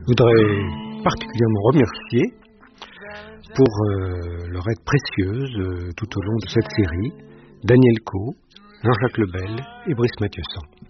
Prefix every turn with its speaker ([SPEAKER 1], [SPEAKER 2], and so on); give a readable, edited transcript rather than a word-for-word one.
[SPEAKER 1] Je voudrais particulièrement remercier pour leur aide précieuse tout au long de cette série Daniel Caux, Jean-Jacques Lebel et Brice Mathieusan.